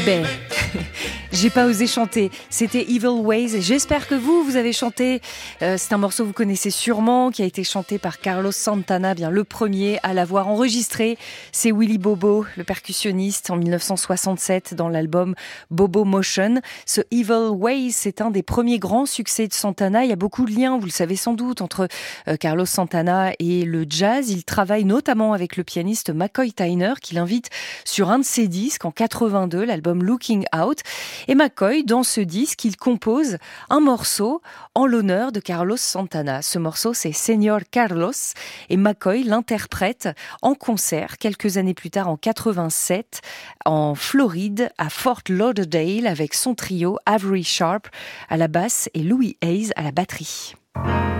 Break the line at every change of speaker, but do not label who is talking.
Ben, j'ai pas osé chanter. C'était Evil Ways et j'espère que vous avez chanté. C'est un morceau que vous connaissez sûrement, qui a été chanté par Carlos Santana, bien le premier à l'avoir enregistré. C'est Willy Bobo, le percussionniste, en 1967 dans l'album Bobo Motion. Ce Evil Ways, c'est un des premiers grands succès de Santana. Il y a beaucoup de liens, vous le savez sans doute, entre Carlos Santana et le jazz. Il travaille notamment avec le pianiste McCoy Tyner, qui l'invite sur un de ses disques en 82, l'album Looking Out. Et McCoy, dans ce disque, il compose un morceau en l'honneur de Carlos Santana. Ce morceau, c'est Señor Carlos, et McCoy l'interprète en concert quelques années plus tard, en 87, en Floride, à Fort Lauderdale, avec son trio Avery Sharp à la basse et Louis Hayes à la batterie.